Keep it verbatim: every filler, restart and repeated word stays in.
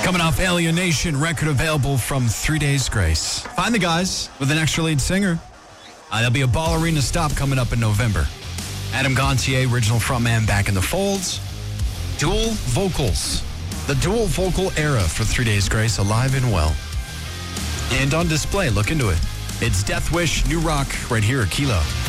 Coming off Alienation, record available from Three Days Grace. Find the guys with an extra lead singer. Uh, there'll be a Ball Arena stop coming up in November. Adam Gontier, original frontman, back in the folds. Dual vocals. The dual vocal era for Three Days Grace, alive and well. And on display, look into it. It's Death Wish, new rock, right here at Kilo.